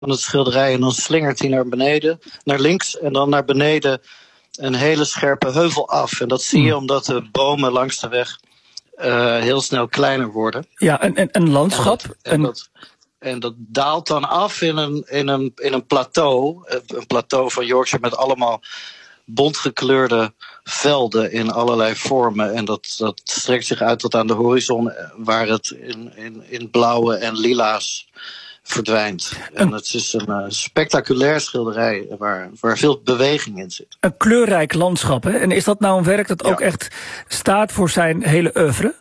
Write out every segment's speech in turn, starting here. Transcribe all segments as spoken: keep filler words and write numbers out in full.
het schilderij. En dan slingert hij naar beneden, naar links en dan naar beneden een hele scherpe heuvel af. En dat zie je omdat de bomen langs de weg uh, heel snel kleiner worden. Ja, een, een, een landschap. En dat, en, dat, en dat daalt dan af in een, in, een, in een plateau. Een plateau van Yorkshire met allemaal bontgekleurde velden in allerlei vormen. En dat, dat strekt zich uit tot aan de horizon, waar het in, in, in blauwe en lila's verdwijnt. En het is een uh, spectaculair schilderij waar, waar veel beweging in zit. Een kleurrijk landschap, hè? En is dat nou een werk dat ook ja. echt staat voor zijn hele oeuvre?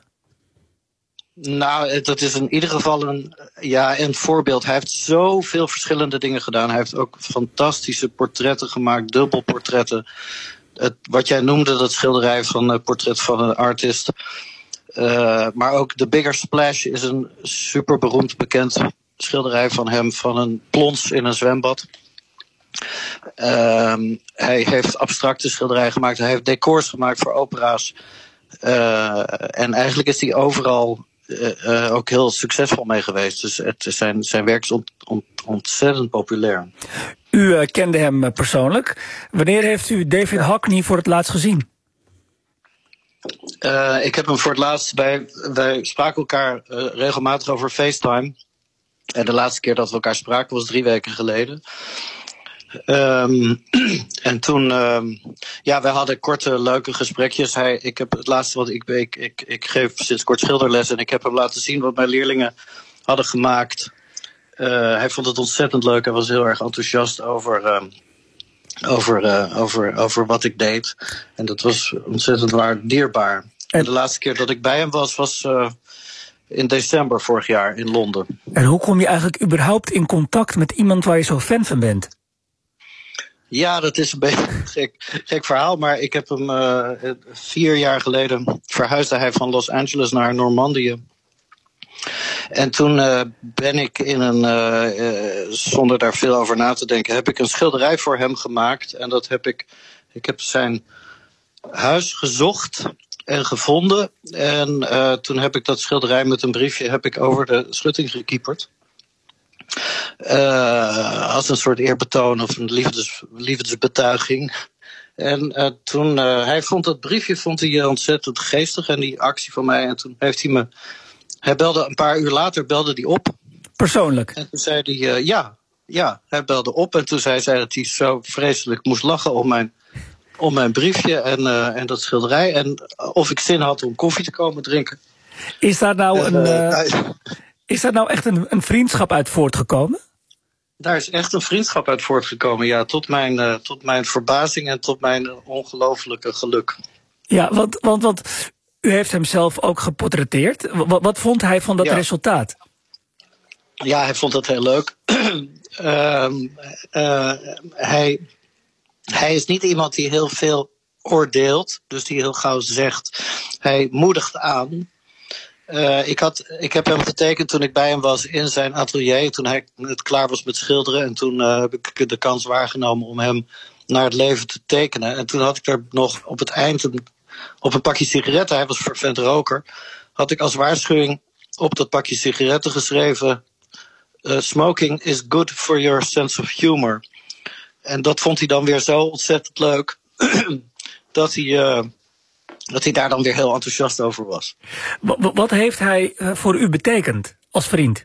Nou, dat is in ieder geval een, ja, een voorbeeld. Hij heeft zoveel verschillende dingen gedaan. Hij heeft ook fantastische portretten gemaakt, dubbelportretten. Het, wat jij noemde, dat schilderij van het portret van een artist. Uh, maar ook The Bigger Splash is een super beroemd bekend schilderij van hem, van een plons in een zwembad. Uh, hij heeft abstracte schilderijen gemaakt. Hij heeft decors gemaakt voor opera's. Uh, en eigenlijk is hij overal uh, uh, ook heel succesvol mee geweest. Dus het, zijn, zijn werk is ont, ont, ontzettend populair. U uh, kende hem persoonlijk. Wanneer heeft u David ja. Hockney voor het laatst gezien? Uh, ik heb hem voor het laatst bij... Wij spraken elkaar uh, regelmatig over FaceTime. En de laatste keer dat we elkaar spraken was drie weken geleden. Um, en toen, um, ja, wij hadden korte, leuke gesprekjes. Hij, ik heb het laatste wat ik, ik, ik, ik geef sinds kort schilderles en ik heb hem laten zien wat mijn leerlingen hadden gemaakt. Uh, hij vond het ontzettend leuk en was heel erg enthousiast over, uh, over, uh, over, over wat ik deed. En dat was ontzettend waardierbaar. En de laatste keer dat ik bij hem was, was uh, in december vorig jaar in Londen. En hoe kom je eigenlijk überhaupt in contact met iemand waar je zo fan van bent? Ja, dat is een beetje een gek, gek verhaal, maar ik heb hem uh, vier jaar geleden verhuisde hij van Los Angeles naar Normandië. En toen uh, ben ik in een, uh, uh, zonder daar veel over na te denken, heb ik een schilderij voor hem gemaakt. En dat heb ik, ik heb zijn huis gezocht en gevonden. En uh, toen heb ik dat schilderij met een briefje heb ik over de schutting gekieperd. Uh, als een soort eerbetoon of een liefdes, liefdesbetuiging. En uh, toen, uh, hij vond dat briefje vond hij ontzettend geestig en die actie van mij. En toen heeft hij me, hij belde een paar uur later, belde hij op. Persoonlijk? En toen zei hij, uh, ja, ja, hij belde op. En toen zei hij dat hij zo vreselijk moest lachen om mijn, om mijn briefje en, uh, en dat schilderij. En of ik zin had om koffie te komen drinken. Is daar nou en, een... Uh... Uh, Is daar nou echt een, een vriendschap uit voortgekomen? Daar is echt een vriendschap uit voortgekomen, ja. Tot mijn, uh, tot mijn verbazing en tot mijn ongelofelijke geluk. Ja, want, want, want u heeft hem zelf ook geportretteerd. Wat, wat vond hij van dat ja. resultaat? Ja, hij vond dat heel leuk. uh, uh, hij, hij is niet iemand die heel veel oordeelt, dus die heel gauw zegt. Hij moedigt aan. Uh, ik, had, ik heb hem getekend toen ik bij hem was in zijn atelier. Toen hij net klaar was met schilderen. En toen uh, heb ik de kans waargenomen om hem naar het leven te tekenen. En toen had ik er nog op het eind een, op een pakje sigaretten. Hij was fervent roker. Had ik als waarschuwing op dat pakje sigaretten geschreven. Uh, smoking is good for your sense of humor. En dat vond hij dan weer zo ontzettend leuk. dat hij... Uh, Dat hij daar dan weer heel enthousiast over was. Wat heeft hij voor u betekend als vriend?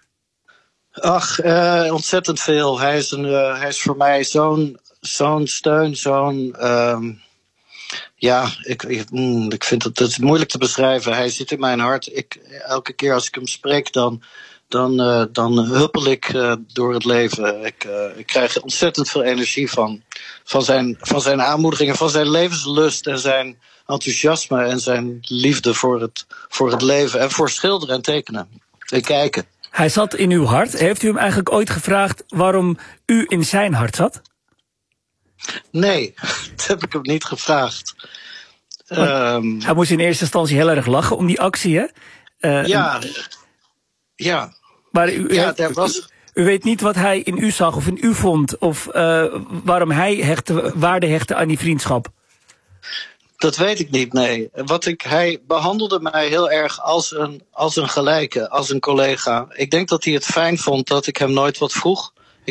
Ach, uh, ontzettend veel. Hij is, een, uh, hij is voor mij zo'n, zo'n steun, zo'n... Uh, ja, ik, ik, mm, ik vind het, het is moeilijk te beschrijven. Hij zit in mijn hart. Ik, elke keer als ik hem spreek, dan, dan, uh, dan huppel ik uh, door het leven. Ik, uh, ik krijg ontzettend veel energie van, van, zijn, van zijn aanmoedigingen, van zijn levenslust en zijn enthousiasme en zijn liefde voor het, voor het leven en voor schilderen en tekenen en kijken. Hij zat in uw hart. Heeft u hem eigenlijk ooit gevraagd waarom u in zijn hart zat? Nee, dat heb ik hem niet gevraagd. Um, hij moest in eerste instantie heel erg lachen om die actie, hè? Uh, ja, en, ja. Maar u, u, ja, heeft, daar was... u weet niet wat hij in u zag of in u vond, of uh, waarom hij hechtte, waarde hechtte aan die vriendschap? Dat weet ik niet, nee. Wat ik, hij behandelde mij heel erg als een, als een gelijke, als een collega. Ik denk dat hij het fijn vond dat ik hem nooit wat vroeg.